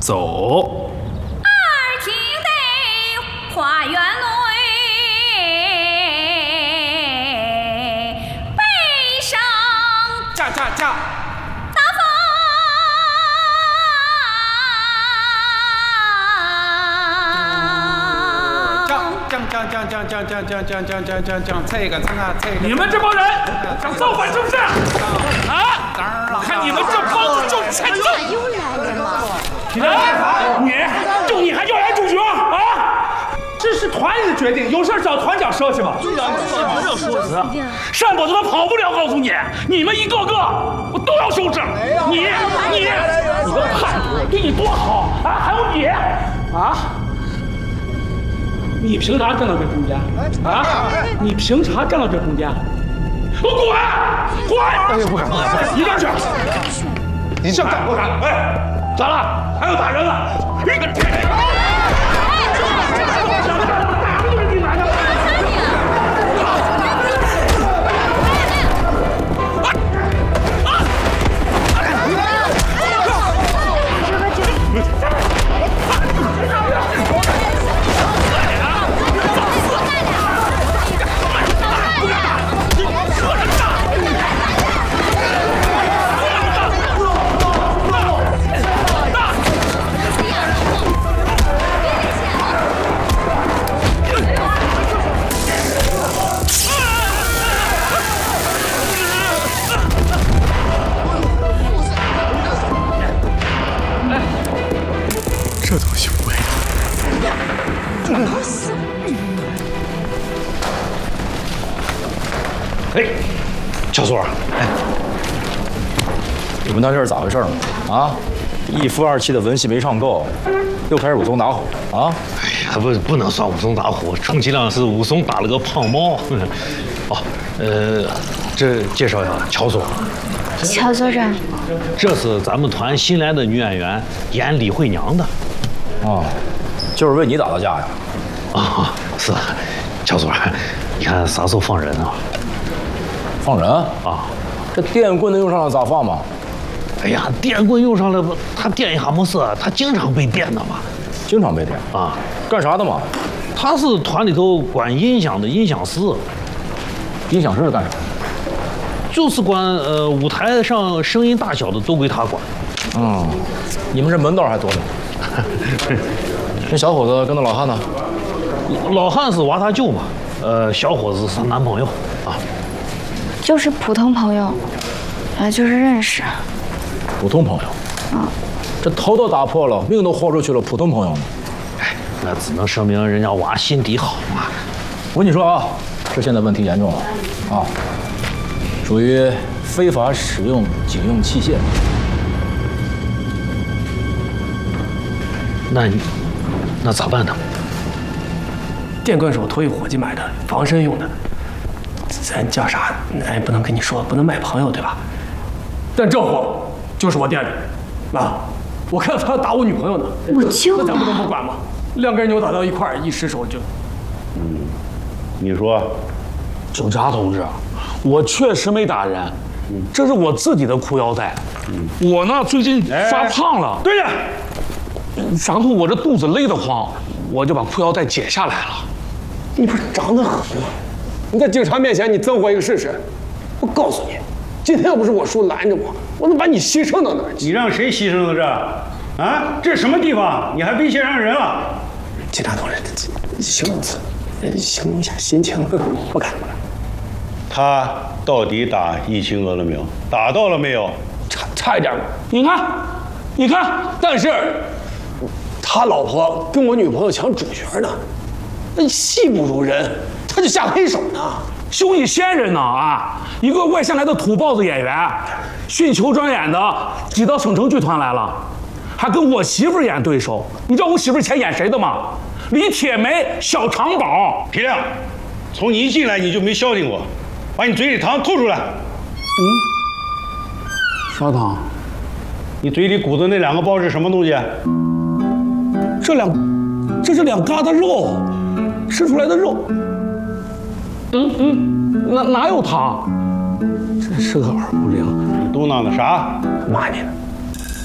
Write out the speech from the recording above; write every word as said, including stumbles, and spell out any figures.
走。 二听得花园内悲伤， 驾驾驾！ 大风。 降降降降降降降降降降降降！这个这个这个！ 你们这帮人想造反是不是？啊！看你们这帮子就是欠揍！ 又来了吗？ 啊！你就你还要来主角啊？这是团里的决定，有事找团长说去吧。对呀，团长说辞，单伯他跑不了，告诉你，你们一个个我都要收拾。你你你个叛徒，对你多好啊！还有你啊！你凭啥站到这中间啊？你凭啥站到这中间？我滚滚！哎呀，不敢不敢不敢！一边去！你想敢不敢？哎，咋了？还要打人了？你个！打不就是你来的？ 这东西不会。 哎，小苏，哎，你们那这是咋回事呢？啊，一夫二妻的文戏没唱够，又开始武松打虎啊？ 哎呀，不不能算武松打虎，充其量是武松打了个胖猫。哦，呃，这介绍一下乔所。 乔所长， 这是咱们团新来的女演员，演李慧娘的。 啊，就是为你打的架呀？ 啊，是，乔所，你看啥时候放人啊？ 放人啊？ 这电棍能用上了咋放嘛？ 哎呀，电棍用上了，他电一下没事，他经常被电的嘛。 经常被电啊？ 干啥的嘛？ 他是团里头管音响的音响师。 音响师是干啥？ 就是管呃舞台上声音大小的都归他管。 嗯，你们这门道还多呢。那小伙子跟那老汉呢？ 老汉是娃他舅嘛，呃，小伙子是他男朋友啊。 就是普通朋友，啊，就是认识。 普通朋友。 啊。 这头都打破了，命都豁出去了，普通朋友呢？ 哎，那只能说明人家娃心底好嘛。 我跟你说啊，这现在问题严重了，啊，属于非法使用警用器械。 那你，那咋办呢？ 电棍是我托一伙计买的，防身用的。咱叫啥？咱也不能跟你说，不能卖朋友，对吧？但这货就是我店里，啊，我看到他打我女朋友呢， 我舅呢？ 那咱不能不管吗？两根扭打到一块儿，一失手就…… 嗯，你说， 警察同志，我确实没打人，这是我自己的裤腰带。我呢最近发胖了， 对呀。 然后我这肚子勒得慌，我就把裤腰带解下来了。你不是长得很吗？你在警察面前你憎我一个试试？我告诉你，今天要不是我叔拦着我，我能把你牺牲到哪儿去？ 你让谁牺牲到这？啊，这什么地方？你还威胁上人了？ 警察同志，形容词，形容一下心情。不敢，不敢。 他到底打易清娥了没有？打到了没有？ 差差一点。你看，你看，但是。他老婆跟我女朋友抢主角呢，那戏不如人，他就下黑手呢。凶一仙人呢啊！一个外县来的土包子演员，训裘庄演的挤到省城剧团来了，还跟我媳妇演对手。你知道我媳妇以前演谁的吗？李铁梅、小长宝。 皮亮，从你一进来你就没消停过，把你嘴里糖吐出来。嗯， 啥糖？ 你嘴里鼓的那两个包是什么东西？ 这两，这是两疙瘩肉，吃出来的肉。嗯嗯，哪哪有糖？真是个耳不灵。 嘟囔的啥？ 骂你呢。